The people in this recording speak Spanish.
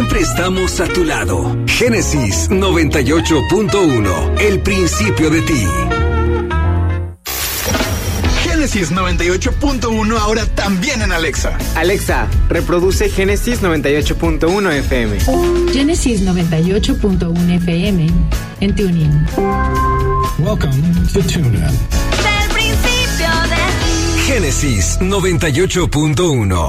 siempre estamos a tu lado. Génesis 98.1, el principio de ti. Génesis 98.1 ahora también en Alexa. Alexa, reproduce Génesis 98.1 FM. Génesis 98.1 FM en TuneIn. Welcome to TuneIn. Del principio de Génesis 98.1.